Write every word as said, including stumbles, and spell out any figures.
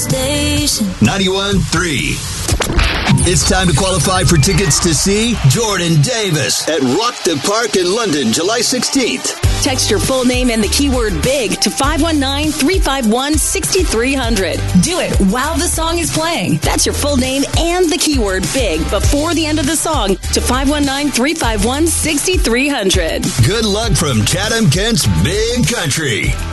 Station ninety-one point three. It's time to qualify for tickets to see Jordan Davis at Rock the Park in London, July sixteenth. Text your full name and the keyword BIG to five one nine, three five one, six three zero zero. Do it while the song is playing. That's your full name and the keyword BIG before the end of the song to five one nine, three five one, six three zero zero. Good luck from Chatham, Kent's Big Country.